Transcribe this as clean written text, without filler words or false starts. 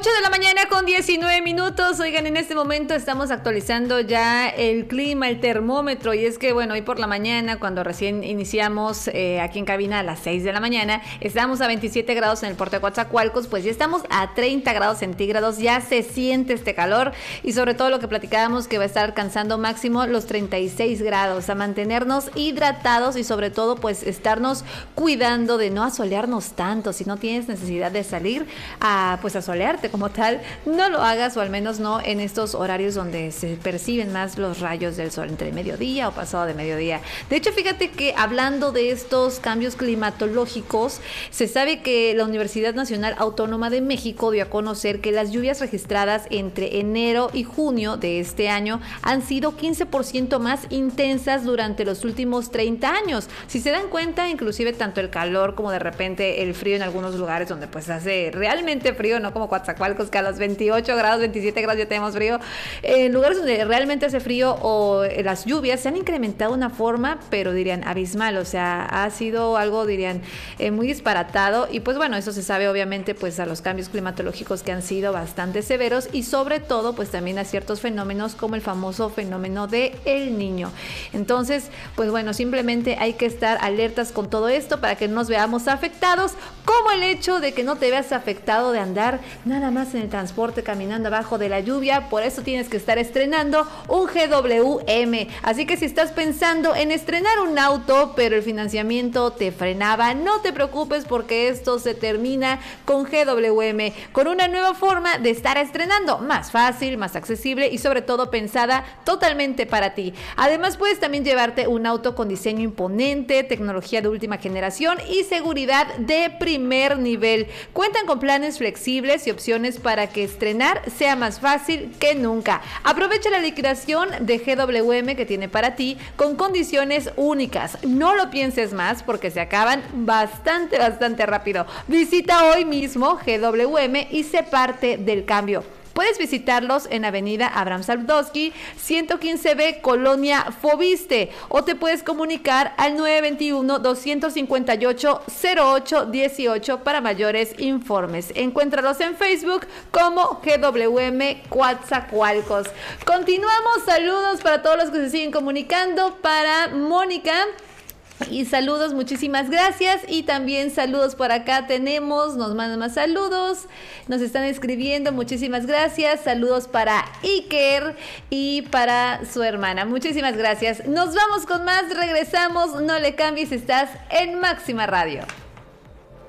8 de la mañana con 19 minutos. Oigan, en este momento estamos actualizando ya el clima, el termómetro. Y es que, bueno, hoy por la mañana, cuando recién iniciamos aquí en cabina a las 6 de la mañana, estábamos a 27 grados en el puerto de Coatzacoalcos. Pues ya estamos a 30 grados centígrados. Ya se siente este calor. Y sobre todo lo que platicábamos, que va a estar alcanzando máximo los 36 grados. A mantenernos hidratados y sobre todo, pues estarnos cuidando de no asolearnos tanto. Si no tienes necesidad de salir a solearte como tal, no lo hagas, o al menos no en estos horarios donde se perciben más los rayos del sol, entre mediodía o pasado de mediodía. De hecho, fíjate que hablando de estos cambios climatológicos, se sabe que la Universidad Nacional Autónoma de México dio a conocer que las lluvias registradas entre enero y junio de este año han sido 15% más intensas durante los últimos 30 años. Si se dan cuenta, inclusive tanto el calor como de repente el frío en algunos lugares donde pues hace realmente frío, no como Coatzacoalcos, que a los 28 grados, 27 grados ya tenemos frío. En lugares donde realmente hace frío o las lluvias se han incrementado de una forma, pero dirían abismal, o sea, ha sido algo, dirían, muy disparatado. Y pues bueno, eso se sabe obviamente pues a los cambios climatológicos que han sido bastante severos, y sobre todo pues también a ciertos fenómenos como el famoso fenómeno de El Niño. Entonces, pues bueno, simplemente hay que estar alertas con todo esto para que no nos veamos afectados, como el hecho de que no te veas afectado de andar nada más en el transporte caminando abajo de la lluvia. Por eso tienes que estar estrenando un GWM. Así que si estás pensando en estrenar un auto, pero el financiamiento te frenaba, no te preocupes, porque esto se termina con GWM, con una nueva forma de estar estrenando, más fácil, más accesible y sobre todo pensada totalmente para ti. Además, puedes también llevarte un auto con diseño imponente, tecnología de última generación y seguridad de primer nivel. Cuentan con planes flexibles y opciones para que estrenar sea más fácil que nunca. Aprovecha la liquidación de GWM que tiene para ti con condiciones únicas. No lo pienses más, porque se acaban bastante rápido. Visita hoy mismo GWM y sé parte del cambio. Puedes visitarlos en Avenida Abraham Sapdowski, 115B, Colonia Fobiste, o te puedes comunicar al 921-258-0818 para mayores informes. Encuéntralos en Facebook como GWM Coatzacoalcos. Continuamos, saludos para todos los que se siguen comunicando, para Mónica. Y saludos, muchísimas gracias. Y también saludos por acá tenemos, nos mandan más saludos, nos están escribiendo, muchísimas gracias. Saludos para Iker y para su hermana, muchísimas gracias. Nos vamos con más, regresamos, no le cambies, estás en Máxima Radio.